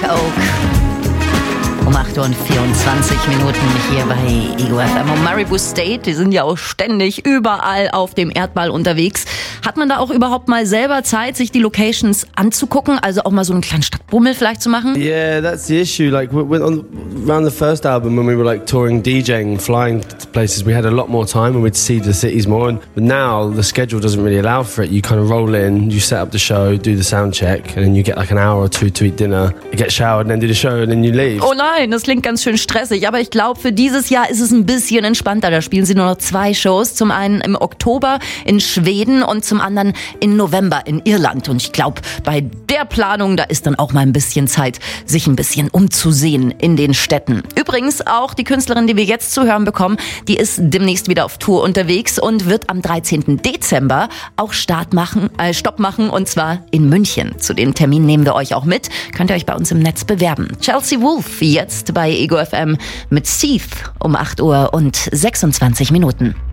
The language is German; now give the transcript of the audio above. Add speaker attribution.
Speaker 1: Coke. Um 8 Uhr und 24 Minuten hier bei Ego FM. Und Maribu State, die sind ja auch ständig überall auf dem Erdball unterwegs. Hat man da auch überhaupt mal selber Zeit, sich die Locations anzugucken? Also auch mal so einen kleinen Stadtbummel vielleicht zu machen?
Speaker 2: Yeah, that's the issue. Like around the first album, when we were like touring, DJing, flying to places, we had a lot more time and we'd see the cities more. But now the schedule doesn't really allow for it. You kind of roll in, you set up the show, do the sound check, and then you get like an hour or two to eat dinner, get showered, and then do the show, and then you leave.
Speaker 1: Oh nein, das klingt ganz schön stressig, aber ich glaube, für dieses Jahr ist es ein bisschen entspannter. Da spielen sie nur noch 2 Shows. Zum einen im Oktober in Schweden und zum anderen im November in Irland. Und ich glaube, bei der Planung, da ist dann auch mal ein bisschen Zeit, sich ein bisschen umzusehen in den Städten. Übrigens auch die Künstlerin, die wir jetzt zu hören bekommen, die ist demnächst wieder auf Tour unterwegs und wird am 13. Dezember auch Stopp machen, und zwar in München. Zu den Terminen nehmen wir euch auch mit. Könnt ihr euch bei uns im Netz bewerben. Chelsea Wolfe jetzt bei Ego FM mit Seath um 8 Uhr und 26 Minuten.